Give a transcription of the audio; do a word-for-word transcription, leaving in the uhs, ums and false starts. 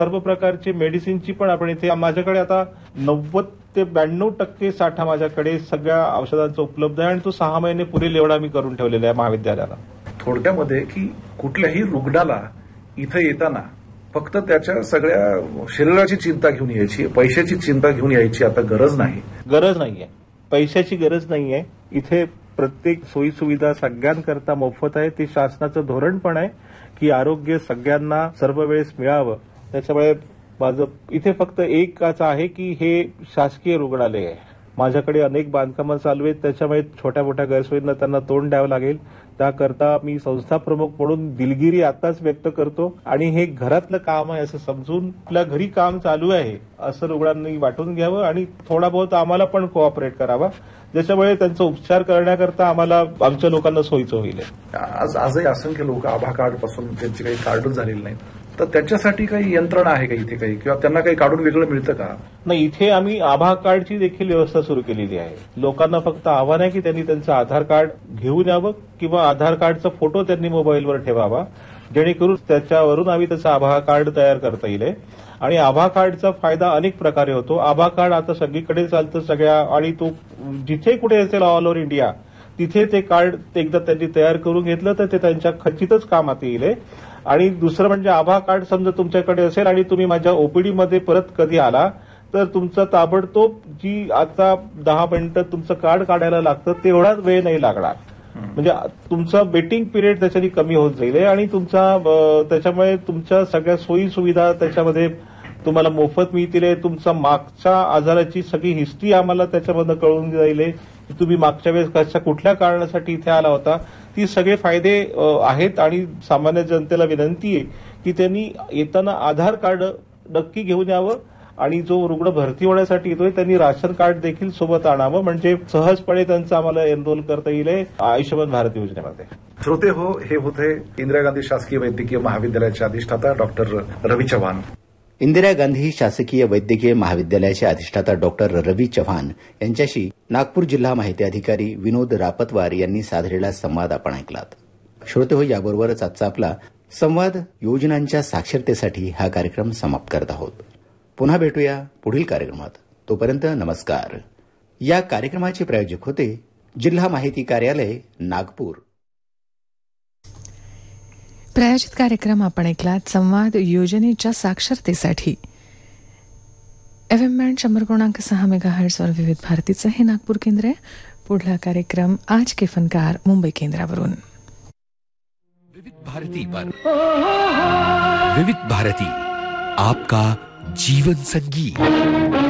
सर्व प्रकारची मेडिसिनची पण आपण इथे माझ्याकडे आता नव्वद ते ब्याण्णव टक्के साठा माझ्याकडे सगळ्या औषधांचा उपलब्ध आहे आणि तो सहा महिने पुरेल एवढा मी करून ठेवलेला आहे महाविद्यालयाला. थोडक्यामध्ये की कुठल्याही रुग्णाला इथे येताना फक्त त्याच्या सगळ्या शरीराची चिंता घेऊन यायची, पैशाची चिंता घेऊन यायची आता गरज नाही. गरज नाहीये, पैशाची गरज नाहीये. इथे प्रत्येक सोयी सुविधा सगळ्यांकरता मोफत आहे. ते शासनाचं धोरण पण आहे की आरोग्य सगळ्यांना सर्व वेळेस मिळावं. त्याच्यामुळे माझं इथे फक्त एकच आहे की हे शासकीय रुग्णालय आहे. माझ्याकडे अनेक बांधकामं चालू आहेत, त्याच्यामुळे छोट्या मोठ्या गैरसोयींना त्यांना तोंड द्यावं लागेल. त्याकरता मी संस्था प्रमुख म्हणून दिलगिरी आताच व्यक्त करतो आणि हे घरातलं काम आहे असं समजून आपल्या घरी काम चालू आहे असं रुग्णांनी वाटून घ्यावं आणि थोडा बहुत आम्हाला पण कोऑपरेट करावा, ज्याच्यामुळे त्यांचा उपचार करण्याकरता आम्हाला आमच्या लोकांना सोयीचं होईल. आज आजही असंख्य लोक आभा कार्ड पासून त्यांची काही कार्डच झालेली नाहीत, तर त्याच्यासाठी काही यंत्रणा आहे का इथे काही, किंवा त्यांना काही काढून वेगळं मिळतं का? नाही, इथे आम्ही आभा कार्डची देखील व्यवस्था सुरू केलेली आहे. लोकांना फक्त आव्हान आहे की त्यांनी त्यांचं आधार कार्ड घेऊन यावं किंवा आधार कार्डचा फोटो त्यांनी मोबाईलवर ठेवावा, जेणेकरून त्याच्यावरून आम्ही त्याचं आभा कार्ड तयार करता येईल. आणि आभा कार्डचा फायदा अनेक प्रकारे होतो. आभा कार्ड आता सगळीकडे चालतं सगळ्या, आणि तो जिथे कुठे असेल ऑल ओव्हर इंडिया तिथे ते कार्ड एकदा त्यांनी तयार करून घेतलं तर ते त्यांच्या खचितच कामात येईल. आणि दुसरं म्हणजे आभा कार्ड समजा तुमच्याकडे असेल आणि तुम्ही माझ्या ओपीडीमध्ये परत कधी आला तर तुमचं ताबडतोब जी आता दहा मिनिटं तुमचं कार्ड काढायला लागतं तेवढाच वेळ नाही लागणार. म्हणजे तुमचा वेटिंग पिरियड त्याच्यानी कमी होत जाईल आणि तुमचा त्याच्यामुळे तुमच्या सगळ्या सोयी सुविधा त्याच्यामध्ये तुम्हाला मोफत मिळतील. तुमचा मागच्या आजाराची सगळी हिस्ट्री आम्हाला त्याच्यामधनं कळून जाईल. तुम्ही मागच्या वेळेस कशा कुठल्या कारणासाठी इथे आला होता, ती सगळे फायदे आहेत. आणि सामान्य जनतेला विनंती आहे की त्यांनी येताना आधार कार्ड नक्की घेऊन यावं आणि जो रुग्ण भरती होण्यासाठी येतोय त्यांनी राशन कार्ड देखील सोबत आणावं, म्हणजे सहजपणे त्यांचं आम्हाला एनरोल करता येईल आयुष्यमान भारत योजनेमध्ये. श्रोते हो, हे होते इंदिरा गांधी शासकीय वैद्यकीय महाविद्यालयाचे अधिष्ठाता डॉक्टर रवी चव्हाण. इंदिरा गांधी शासकीय वैद्यकीय महाविद्यालयाचे अधिष्ठाता डॉक्टर रवी चव्हाण यांच्याशी नागपूर जिल्हा माहिती अधिकारी विनोद रापतवार यांनी साधलेला संवाद आपण ऐकलात. श्रोते हो, याबरोबरच आजचा आपला संवाद योजनांच्या साक्षरतेसाठी हा कार्यक्रम समाप्त करत आहोत. पुन्हा भेटूया पुढील कार्यक्रमात. तोपर्यंत नमस्कार. या कार्यक्रमाचे प्रायोजक होते जिल्हा माहिती कार्यालय नागपूर. प्रायोजित कार्यक्रम आपण ऐकलात संवाद योजनेच्या साक्षरतेसाठी. एफ एम बँड शंभर पूर्णांक सहा मेगा हर्ट्झवर विविध भारतीचं हे नागपूर केंद्र आहे. पुढला कार्यक्रम आज के फनकार मुंबई केंद्रावरून. विविध भारती पर विविध भारती आपका जीवन संगीत.